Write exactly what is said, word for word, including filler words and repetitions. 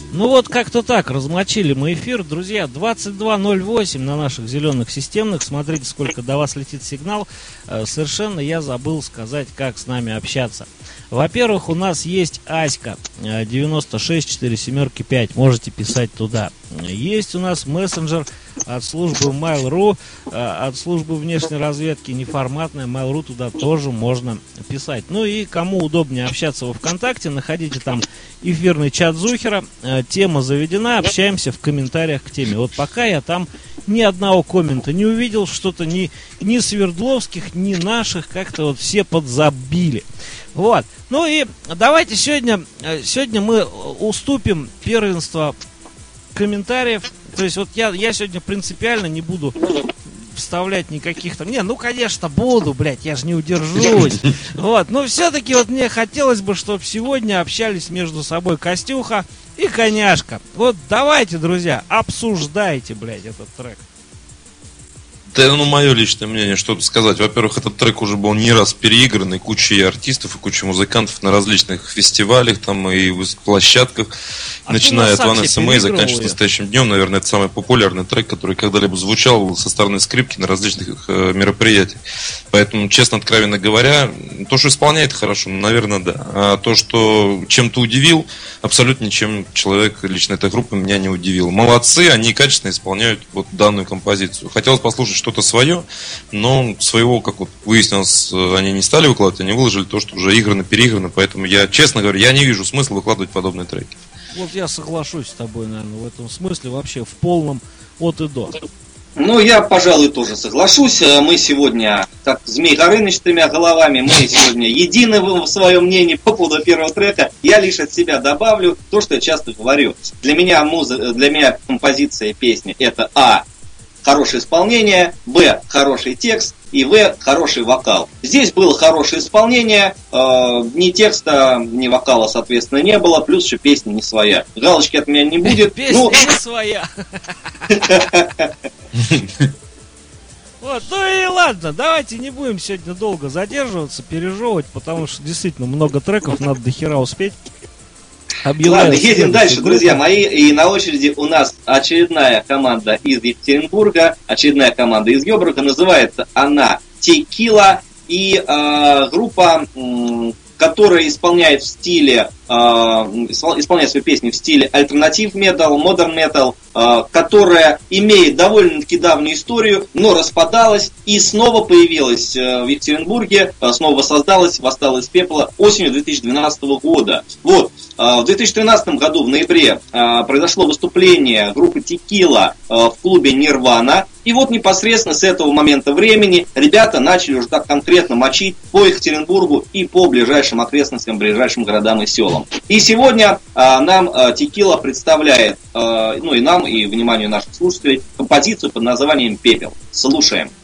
Ну вот как-то так, размочили мы эфир. Друзья, двадцать два ноль восемь на наших зеленых системных. Смотрите, сколько до вас летит сигнал. Совершенно я забыл сказать, как с нами общаться. Во-первых, у нас есть Аська девяносто шесть четыре семерки пять. Можете писать туда. Есть у нас мессенджер от службы Mail.ru, от службы внешней разведки неформатная. Mail.ru туда тоже можно писать. Ну и кому удобнее общаться во ВКонтакте, находите там эфирный чат Зухера. Тема заведена, общаемся в комментариях к теме. Вот пока я там ни одного коммента не увидел, что-то ни, ни Свердловских, ни наших, как-то вот все подзабили. Вот. Ну и давайте сегодня, сегодня мы уступим первенство комментариев. То есть вот я, я сегодня принципиально не буду вставлять никаких там... Не, ну конечно буду, блядь, я же не удержусь. Вот, но все-таки вот мне хотелось бы, чтобы сегодня общались между собой Костюха и Коняшка. Вот давайте, друзья, обсуждайте, блядь, этот трек. Да, ну, мое личное мнение, что-то сказать. Во-первых, этот трек уже был не раз переигранный кучей артистов и кучей музыкантов на различных фестивалях там и площадках, а начиная от One эс эм эй, заканчивая настоящим днем. Наверное, это самый популярный трек, который когда-либо звучал со стороны скрипки на различных э, мероприятиях. Поэтому, честно, откровенно говоря, то, что исполняет хорошо, ну, наверное, да. А то, что чем-то удивил, абсолютно ничем человек, лично этой группы, меня не удивил. Молодцы, они качественно исполняют вот данную композицию. Хотелось послушать что-то свое, но своего, как вот выяснилось, они не стали выкладывать, они выложили то, что уже играно, переиграно, поэтому я, честно говоря, я не вижу смысла выкладывать подобные треки. Вот я соглашусь с тобой, наверное, в этом смысле вообще в полном от и до. Ну, я, пожалуй, тоже соглашусь. Мы сегодня, как Змей Горыныч с тремя головами, мы сегодня едины в своем мнении по поводу первого трека. Я лишь от себя добавлю то, что я часто говорю. Для меня, музы... Для меня композиция песни это А. Хорошее исполнение, Б. Хороший текст и В. Хороший вокал. Здесь было хорошее исполнение, э, ни текста, ни вокала, соответственно, не было, плюс еще песня не своя. Галочки от меня не будет. Песня ну... не своя. Вот, ну и ладно, давайте не будем сегодня долго задерживаться, пережевывать, потому что действительно много треков, надо до хера успеть. Ладно, едем дальше, группу. Друзья мои. И на очереди у нас очередная команда из Екатеринбурга, очередная команда из Гёбурга. Называется она Текила. И э, группа, э, которая исполняет в стиле, э, исполняет свои песни в стиле альтернатив метал, модерн метал, э, которая имеет довольно-таки давнюю историю, но распадалась и снова появилась э, в Екатеринбурге, э, снова воссоздалась, восстала из пепла осенью две тысячи двенадцатого года. Вот. В две тысячи тринадцатом году в ноябре э, произошло выступление группы Текила э, в клубе Нирвана. И вот непосредственно с этого момента времени ребята начали уже так конкретно мочить по Екатеринбургу и по ближайшим окрестностям, ближайшим городам и селам. И сегодня э, нам э, Текила представляет, э, ну и нам, и вниманию наших слушателей, композицию под названием «Пепел». Слушаем.